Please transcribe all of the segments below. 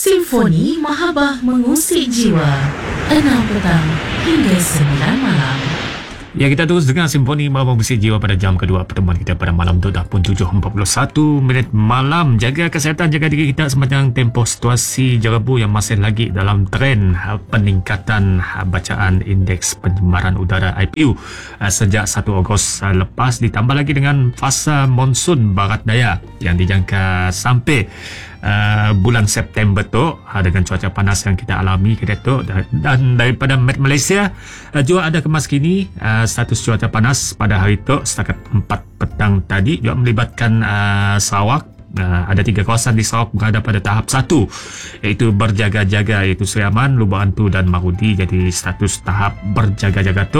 Simfoni Mahabbah mengusik jiwa. 6 petang hingga 9 malam. Ya, kita terus dengar Simfoni Mahabbah mengusik jiwa pada jam kedua pertemuan kita pada malam tu dah pun 7.41 malam. Jaga kesihatan, jaga diri kita sepanjang tempoh situasi Jerabu yang masih lagi dalam tren peningkatan bacaan indeks pencemaran udara IPU sejak 1 Ogos lepas, ditambah lagi dengan fasa monsun barat daya yang dijangka sampai bulan September tu dengan cuaca panas yang kita alami kita tu. Dan daripada Met Malaysia juga ada kemas kini status cuaca panas pada hari tu setakat 4 petang tadi juga melibatkan Sarawak. Ada 3 kawasan di Sarawak berada pada tahap 1 iaitu berjaga-jaga, iaitu Seri Aman, Lubang Hantu dan Mahudi. Jadi status tahap berjaga-jaga tu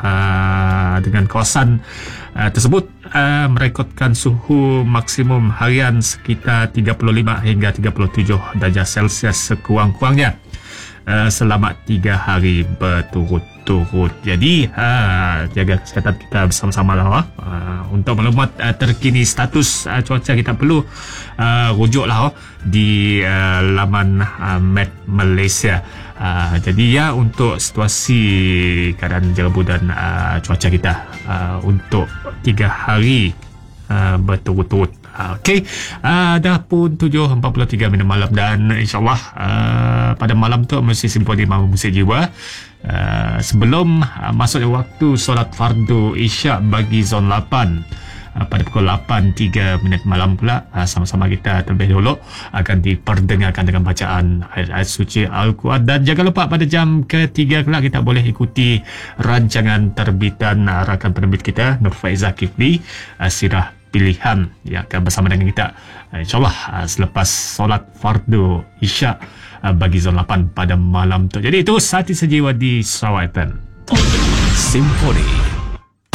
dengan kawasan tersebut merekodkan suhu maksimum harian sekitar 35 hingga 37 darjah Celsius sekurang-kurangnya selama 3 hari berturut-turut. Jadi jaga kesihatan kita bersama-sama lah. Untuk maklumat terkini status cuaca kita perlu rujuklah di laman Met Malaysia. Jadi ya, untuk situasi keadaan Jerabu dan cuaca kita untuk 3 hari berturut-turut. Okey, dah pun 7.43 malam dan insyaAllah pada malam tu mesti Simfoni Mahabbah mengusik jiwa. Sebelum masuk waktu solat fardu Isyak bagi zon 8 pada pukul 8.03 malam pula, sama-sama kita terlebih dahulu akan diperdengarkan dengan bacaan ayat suci Al-Quran. Dan jangan lupa pada jam ketiga kelak kita boleh ikuti rancangan terbitan rakan penerbit kita Nur Faizah Kifli, Sirah Pilihan, yang akan bersama dengan kita insyaAllah selepas solat fardu Isyak bagi zon 8 pada malam tu. Jadi itu Hati Sejiwa di Sarawak FM. Simfoni